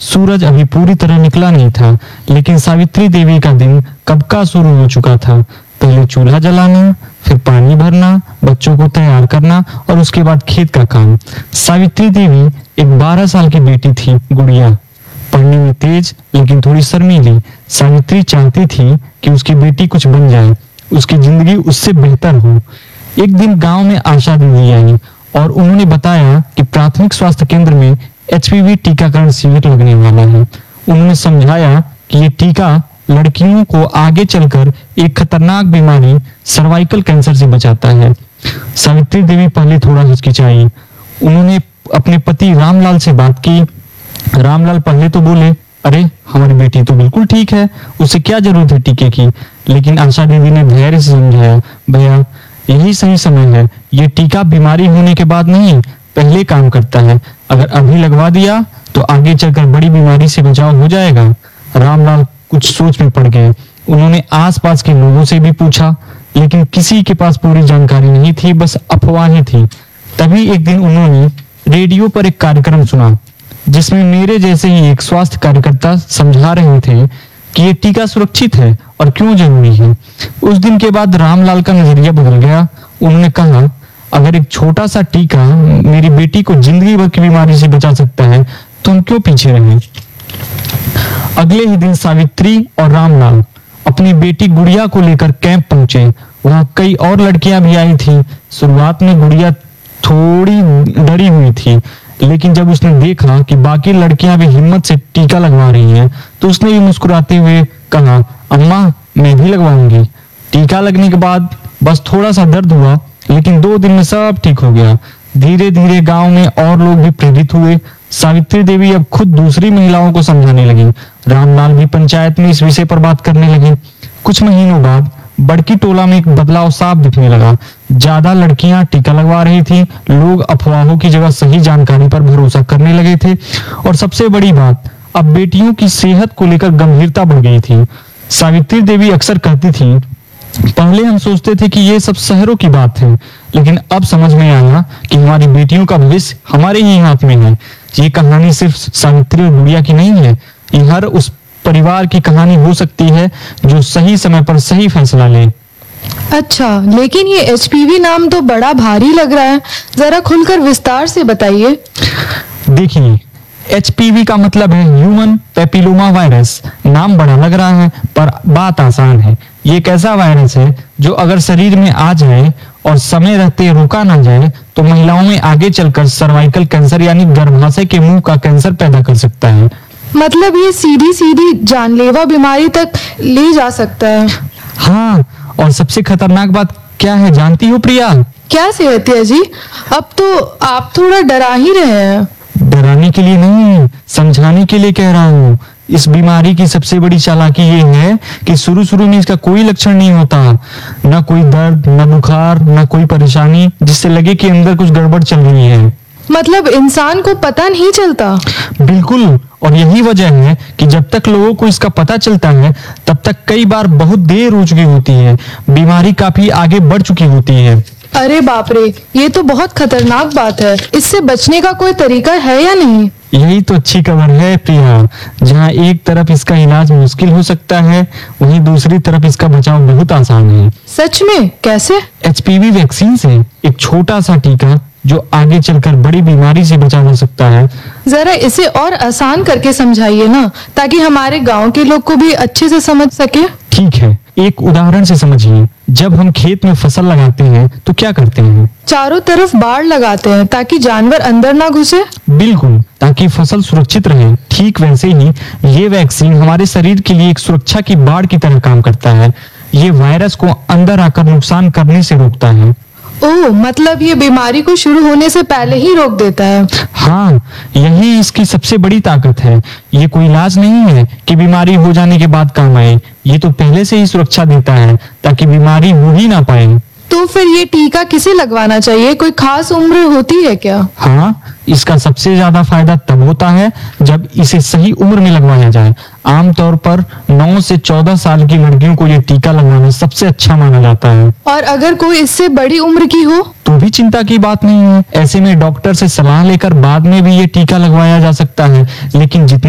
सूरज अभी पूरी तरह निकला नहीं था, लेकिन सावित्री देवी का दिन कब का शुरू हो चुका था। पहले चूल्हा जलाना, फिर पानी भरना, बच्चों को तैयार करना और उसके बाद खेत का काम। सावित्री देवी एक 12 साल की बेटी थी, गुड़िया। पढ़ने में तेज लेकिन थोड़ी शर्मीली। सावित्री चाहती थी कि उसकी बेटी कुछ बन जाए, उसकी जिंदगी उससे बेहतर हो। एक दिन गांव में आशा दीदी आई और उन्होंने बताया कि प्राथमिक स्वास्थ्य केंद्र में एचपीवी टीकाकरण शिविर लगने वाला है। उन्होंने समझाया कि ये टीका लड़कियों को आगे चलकर एक खतरनाक बीमारी सर्वाइकल कैंसर से बचाता है। सावित्री देवी पहले थोड़ा हिचकिचाई। उन्होंने अपने पति रामलाल से बात की। रामलाल पहले तो बोले, अरे हमारी बेटी तो बिल्कुल ठीक है, उसे क्या जरूरत है टीके की। लेकिन आशा दीदी ने धैर्य से समझाया, भैया यही सही समय है। ये टीका बीमारी होने के बाद नहीं, पहले काम करता है। अगर अभी लगवा दिया तो आगे चलकर बड़ी बीमारी से बचाव हो जाएगा। रामलाल कुछ सोच में पड़ गए। उन्होंने आसपास के लोगों से भी पूछा, लेकिन किसी के पास पूरी जानकारी नहीं थी, बस अफवाहें थी। तभी एक दिन उन्होंने रेडियो पर एक कार्यक्रम सुना, जिसमें मेरे जैसे ही एक स्वास्थ्य कार्यकर्ता समझा रहे थे कि ये टीका सुरक्षित है और क्यों जरूरी है। उस दिन के बाद रामलाल का नजरिया बदल गया। उन्होंने कहा, अगर एक छोटा सा टीका मेरी बेटी को जिंदगी भर की बीमारी से बचा सकता है तो हम क्यों पीछे रहें। अगले ही दिन सावित्री और रामलाल अपनी बेटी गुड़िया को लेकर कैंप पहुंचे। वहां कई और लड़कियां भी आई थी। शुरुआत में गुड़िया थोड़ी डरी हुई थी, लेकिन जब उसने देखा कि बाकी लड़कियां भी हिम्मत से टीका लगवा रही हैं, तो उसने भी मुस्कुराते हुए कहा, अम्मा मैं भी लगवाऊंगी। टीका लगने के बाद बस थोड़ा सा दर्द हुआ, लेकिन 2 दिन में सब ठीक हो गया। धीरे धीरे गांव में और लोग भी प्रेरित हुए। सावित्री देवी अब खुद दूसरी महिलाओं को समझाने लगी। रामलाल भी पंचायत में इस विषय पर बात करने लगे। कुछ महीनों बाद बड़की टोला में एक बदलाव साफ दिखने लगा। ज्यादा लड़कियां टीका लगवा रही थी। लोग अफवाहों की जगह सही जानकारी पर भरोसा करने लगे थे। और सबसे बड़ी बात, अब बेटियों की सेहत को लेकर गंभीरता बढ़ गई थी। सावित्री देवी अक्सर कहती थी, पहले हम सोचते थे कि ये सब शहरों की बात है, लेकिन अब समझ में आया कि हमारी बेटियों का भविष्य हमारे ही हाथ में है। ये कहानी सिर्फ सावित्री और गुड़िया की नहीं है, ये हर उस परिवार की कहानी हो सकती है जो सही समय पर सही फैसला ले। अच्छा, लेकिन ये एचपीवी नाम तो बड़ा भारी लग रहा है, जरा खुलकर विस्तार से बताइए। देखिए, एचपीवी का मतलब है ह्यूमन पैपिलोमा वायरस। नाम बड़ा लग रहा है पर बात आसान है। ये एक ऐसा वायरस है जो अगर शरीर में आ जाए और समय रहते रोका ना जाए तो महिलाओं में आगे चलकर सर्वाइकल कैंसर यानी गर्भाशय के मुंह का कैंसर पैदा कर सकता है। मतलब ये सीधी सीधी जानलेवा बीमारी तक ले जा सकता है। हाँ, और सबसे खतरनाक बात क्या है जानती हो प्रिया? क्या सेहतिया जी, अब तो आप थोड़ा डरा ही रहे हैं। डराने के लिए नहीं, समझाने के लिए कह रहा हूँ। इस बीमारी की सबसे बड़ी चालाकी ये है कि शुरू में इसका कोई लक्षण नहीं होता, ना कोई दर्द, ना बुखार, ना कोई परेशानी जिससे लगे कि अंदर कुछ गड़बड़ चल रही है। मतलब इंसान को पता नहीं चलता? बिल्कुल, और यही वजह है कि जब तक लोगों को इसका पता चलता है तब तक कई बार बहुत देर हो चुकी होती है, बीमारी काफी आगे बढ़ चुकी होती है। अरे बाप रे, ये तो बहुत खतरनाक बात है। इससे बचने का कोई तरीका है या नहीं? यही तो अच्छी खबर है प्रिया। जहाँ एक तरफ इसका इलाज मुश्किल हो सकता है, वहीं दूसरी तरफ इसका बचाव बहुत आसान है। सच में? कैसे? एचपीवी वैक्सीन से एक छोटा सा टीका जो आगे चलकर बड़ी बीमारी से बचा जा सकता है। जरा इसे और आसान करके समझाइए ना, ताकि हमारे गांव के लोग को भी अच्छे से समझ सके। ठीक है, एक उदाहरण से समझिए। जब हम खेत में फसल लगाते हैं तो क्या करते हैं? चारों तरफ बाड़ लगाते हैं ताकि जानवर अंदर ना घुसे। बिल्कुल, ताकि फसल सुरक्षित रहे। ठीक वैसे ही ये वैक्सीन हमारे शरीर के लिए एक सुरक्षा की बाड़ की तरह काम करता है। ये वायरस को अंदर आकर नुकसान करने से रोकता है। ओह, मतलब ये बीमारी को शुरू होने से पहले ही रोक देता है। हाँ, यही इसकी सबसे बड़ी ताकत है। ये कोई इलाज नहीं है कि बीमारी हो जाने के बाद काम आए। ये तो पहले से ही सुरक्षा देता है ताकि बीमारी हो ही ना पाए। तो फिर ये टीका किसे लगवाना चाहिए? कोई खास उम्र होती है क्या? हाँ, इसका सबसे ज्यादा फायदा तब होता है जब इसे सही उम्र में लगवाया जाए। आमतौर पर 9 से 14 साल की लड़कियों को ये टीका लगवाना सबसे अच्छा माना जाता है। और अगर कोई इससे बड़ी उम्र की हो तो भी चिंता की बात नहीं है। ऐसे में डॉक्टर से सलाह लेकर बाद में भी ये टीका लगवाया जा सकता है। लेकिन जितना